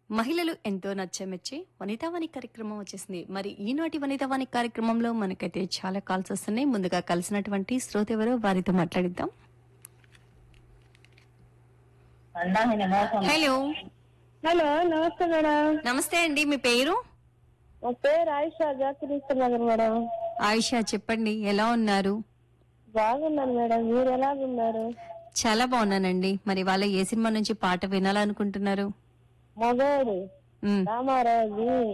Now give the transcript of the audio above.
మహిళలు ఎంతో నచ్చమెచ్చే వనితావాణి కార్యక్రమం వచ్చేసింది. మరి ఈనాటి వనితావాణి కార్యక్రమంలో మనకైతే చాలా కాల్స్ వస్తున్నాయి. ముందుగా కలిసినటువంటి శ్రోత ఎవరో వారితో మాట్లాడిద్దాం. హలో హలో నమస్తే మేడం. నమస్తే అండి, మీ పేరు? మా పేరు ఆయిషా, జాతీయ నగర్ మేడం. ఆయిషా, చెప్పండి ఎలా ఉన్నారు? బాగున్నాను మేడం, మీరు ఎలాగున్నారు? చాలా బాగున్నానండి. మరి వాళ్ళ ఏ సినిమా నుంచి పాట వినాలనుకుంటున్నారు? మగోడు ఉమ్, రామారాజు